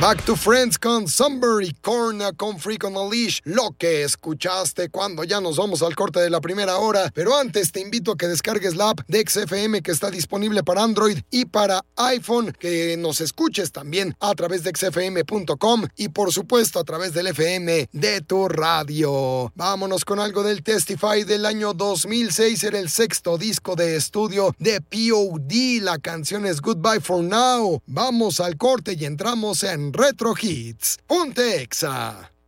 Back to Friends con Sunbury, Korn con Freak on a Leash, lo que escuchaste cuando ya nos vamos al corte de la primera hora. Pero antes te invito a que descargues la app de XFM que está disponible para Android y para iPhone, que nos escuches también a través de xfm.com y por supuesto a través del FM de tu radio. Vámonos con algo del Testify del año 2006, era el sexto disco de estudio de P.O.D. La canción es Goodbye for Now. Vamos al corte y entramos en Retro Hits. Ponte Exa.